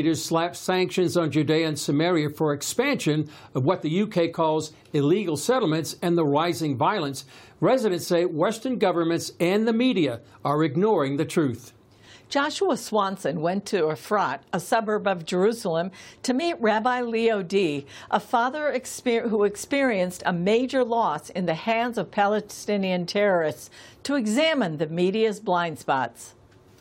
Leaders slapped sanctions on Judea and Samaria for expansion of what the UK calls illegal settlements and the rising violence. Residents say Western governments and the media are ignoring the truth. Joshua Swanson went to Efrat, a suburb of Jerusalem, to meet Rabbi Leo D., a father who experienced a major loss in the hands of Palestinian terrorists, to examine the media's blind spots.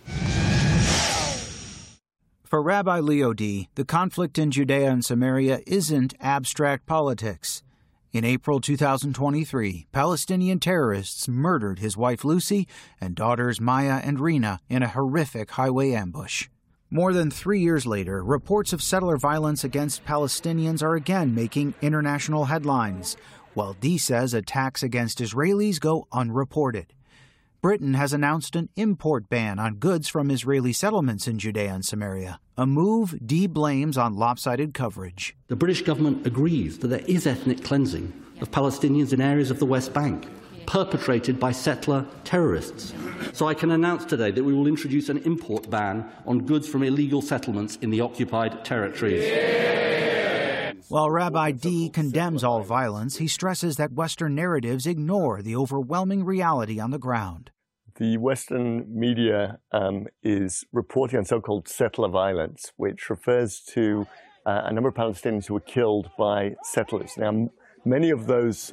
For Rabbi Leo D., the conflict in Judea and Samaria isn't abstract politics. In April 2023, Palestinian terrorists murdered his wife Lucy and daughters Maya and Rina in a horrific highway ambush. More than 3 years later, reports of settler violence against Palestinians are again making international headlines, while D says attacks against Israelis go unreported. Britain has announced an import ban on goods from Israeli settlements in Judea and Samaria, a move D blames on lopsided coverage. The British government agrees that there is ethnic cleansing of Palestinians in areas of the West Bank, perpetrated by settler terrorists. So I can announce today that we will introduce an import ban on goods from illegal settlements in the occupied territories. While Rabbi D condemns all violence, he stresses that Western narratives ignore the overwhelming reality on the ground. The Western media is reporting on so-called settler violence, which refers to a number of Palestinians who were killed by settlers. Now, many of those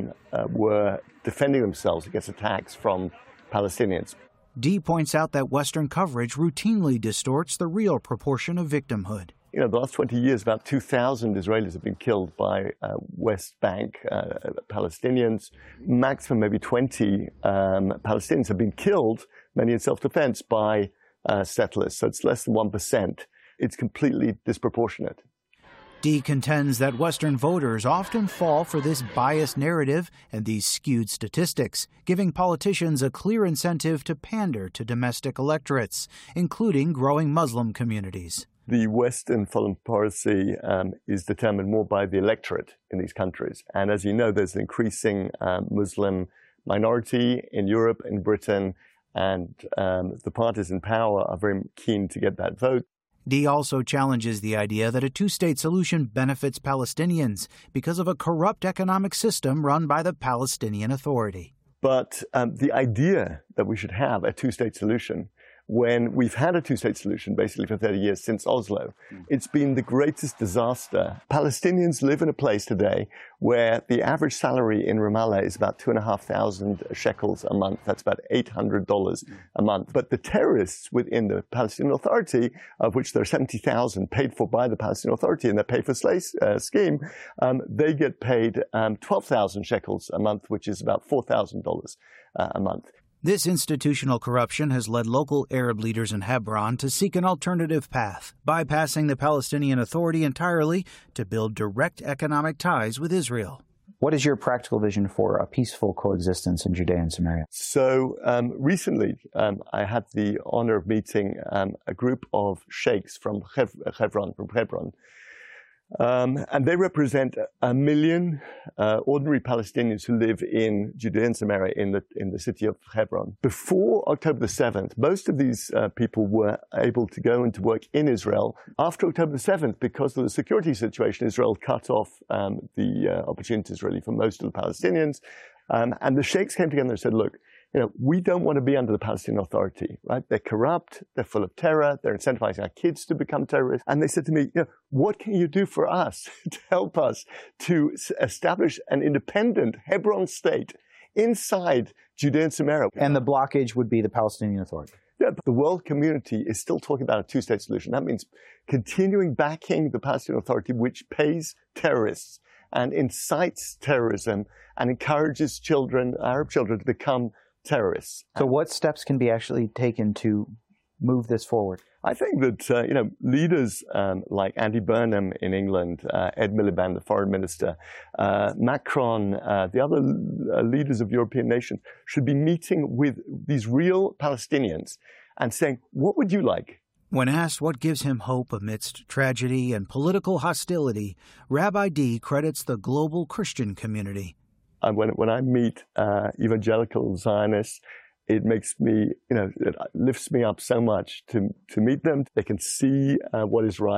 were defending themselves against attacks from Palestinians. D points out that Western coverage routinely distorts the real proportion of victimhood. The last 20 years, about 2,000 Israelis have been killed by West Bank Palestinians. Maximum, maybe 20 Palestinians have been killed, many in self-defense, by settlers. So it's less than 1%. It's completely disproportionate. D contends that Western voters often fall for this biased narrative and these skewed statistics, giving politicians a clear incentive to pander to domestic electorates, including growing Muslim communities. The Western foreign policy is determined more by the electorate in these countries. And as you know, there's an increasing Muslim minority in Europe, in Britain, and the parties in power are very keen to get that vote. D also challenges the idea that a two-state solution benefits Palestinians because of a corrupt economic system run by the Palestinian Authority. But the idea that we should have a two-state solution, when we've had a two-state solution basically for 30 years since Oslo, it's been the greatest disaster. Palestinians live in a place today where the average salary in Ramallah is about 2,500 shekels a month. That's about $800 a month. But the terrorists within the Palestinian Authority, of which there are 70,000 paid for by the Palestinian Authority in their pay-for-slay scheme, they get paid 12,000 shekels a month, which is about $4,000 a month. This institutional corruption has led local Arab leaders in Hebron to seek an alternative path, bypassing the Palestinian Authority entirely to build direct economic ties with Israel. What is your practical vision for a peaceful coexistence in Judea and Samaria? So recently, I had the honor of meeting a group of sheikhs from Hebron, and they represent 1 million ordinary Palestinians who live in Judea and Samaria in the city of Hebron. Before October the 7th, most of these people were able to go and to work in Israel. After October the 7th, because of the security situation, Israel cut off the opportunities really for most of the Palestinians. And the sheikhs came together and said, look, we don't want to be under the Palestinian Authority, right? They're corrupt, they're full of terror, they're incentivizing our kids to become terrorists. And they said to me, what can you do for us to help us to establish an independent Hebron state inside Judea and Samaria? And the blockage would be the Palestinian Authority. Yeah, but the world community is still talking about a two-state solution. That means continuing backing the Palestinian Authority, which pays terrorists and incites terrorism and encourages children, Arab children, to become terrorists. So what steps can be actually taken to move this forward? I think that, leaders like Andy Burnham in England, Ed Miliband, the foreign minister, Macron, the other leaders of European nations should be meeting with these real Palestinians and saying, what would you like? When asked what gives him hope amidst tragedy and political hostility, Rabbi D credits the global Christian community. When I meet evangelical Zionists it makes me, it lifts me up so much to meet them. They can see what is right.